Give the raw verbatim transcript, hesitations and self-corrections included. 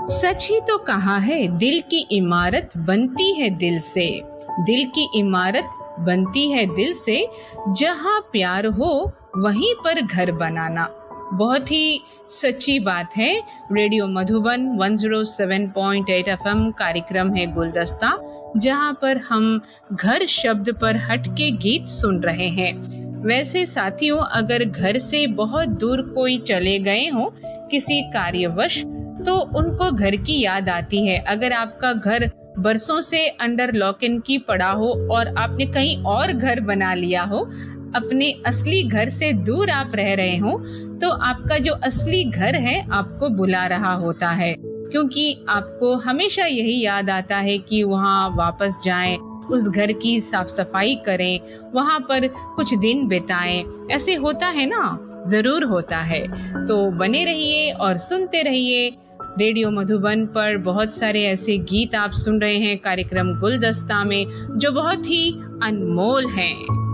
सच ही तो कहा है, दिल की इमारत बनती है दिल से। दिल की इमारत बनती है दिल से, जहां प्यार हो वहीं पर घर बनाना। बहुत ही सच्ची बात है। रेडियो मधुबन एक सौ सात पॉइंट आठ एफएम कार्यक्रम है गुलदस्ता, जहां पर हम घर शब्द पर हटके गीत सुन रहे हैं। वैसे साथियों, अगर घर से बहुत दूर कोई चले गए हो किसी कार्यवश, तो उनको घर की याद आती है। अगर आपका घर बरसों से अंडर लॉक एंड की पड़ा हो और आपने कहीं और घर बना लिया हो, अपने असली घर से दूर आप रह रहे हो, तो आपका जो असली घर है आपको बुला रहा होता है, क्योंकि आपको हमेशा यही याद आता है कि वहां वापस जाएं, उस घर की साफ सफाई करें, वहां पर कुछ दिन बिताएं। ऐसे होता है ना? जरूर होता है। तो बने रहिए और सुनते रहिए रेडियो मधुबन पर। बहुत सारे ऐसे गीत आप सुन रहे हैं कार्यक्रम गुलदस्ता में, जो बहुत ही अनमोल हैं।